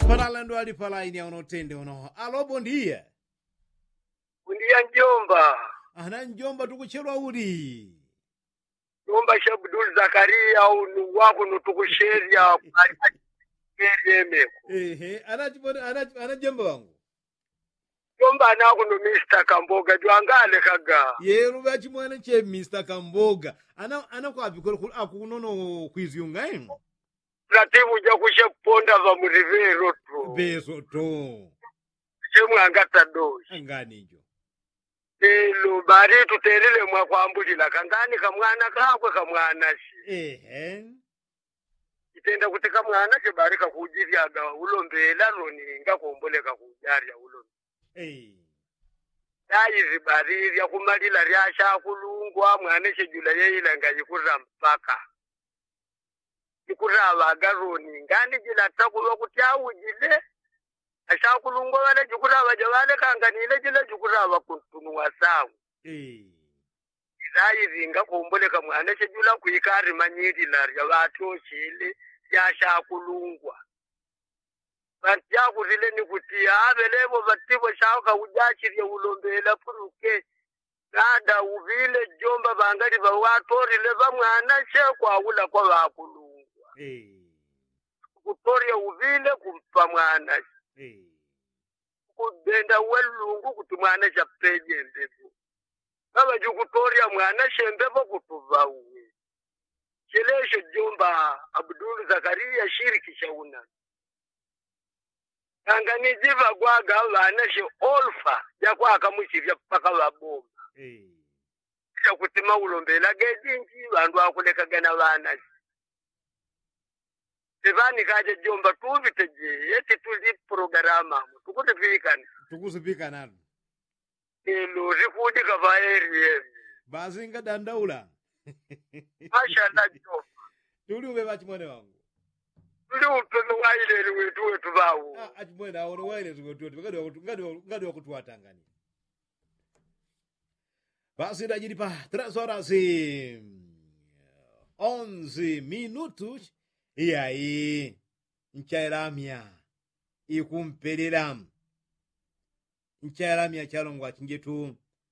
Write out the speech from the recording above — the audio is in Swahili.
Paralando ali palaini ono tende ono. Alo, bom dia. Kundia njomba. Ana njomba tukuchelwa uli. Njomba Shabdul Zakaria au wako nutukusheria meko. Ehe, ana jomba wangu. Njomba nako no Mr. Kamboga juangale kaga. Yero bachi mwana che Mr. Kamboga. Ana kwa bikolo akunono kwiziyunga eno. Ratibu ja kushe ponda va murivero tu. Beso to. Chemwe angata doshi. Angani jo. Elo bari tuterile mwa kwambulila kangani kamwana kakwe kamwana shi. Ehe. Itenda kutika mwana che bari kakujiryaga ulombela roninga komboleka kujarya ulombe. Dai zibariri ya kumalila ryasha kulungwa mwane chejula yeila ngayikura mpaka. Ikura abagaroni ngani jila takuwa kutiawu jile. Asha kulungwa wale jukura wajawale kanganile jile jukura wakuntunu wasawu. Dai zinga kumboleka mwane chejula kuikari manyiri larya watu chile yasha kulungwa. Bantia kuzile ni kutia abelebo batibo shauka ujachiri ulombela puruke nada uvile jomba bangari ba watori leba mwana she kwa ula kwa bakulungwa kutoria uvile kumpa mwana kudenda welungu kutumwana cha peje mbebu baba jukutoria mwana shembepo kutuva uwe chelesho jomba Abdul Zakaria shiriki shauna Anganijiva gwaga wana she olfa ya kwa kamushivya paka wabomba. Ya kutima ulombela gejinji bandu akuleka gana wana. Sivani kaje jomba tuviteje yeti tuzi programa tukusipika nalo. Ilo rifudi kavaeri yemi. Bazinga dandaula. Mashallah jomba. Tuli ube bachi mwane wangu. Tuli utono waile wetu bawu. Achimwena aone waile wetu. Ngadi wa kutuwa Tanganyika. Basi dajiri pa 3 horas e 11 minutos. E aí, nchairamia ikumpelera nchairamia chalongwa chingetu